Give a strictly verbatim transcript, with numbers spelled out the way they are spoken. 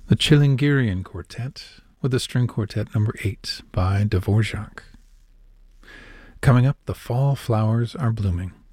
The Chilingirian Quartet with the String Quartet number eight by Dvorak. Coming up, The Fall Flowers Are Blooming.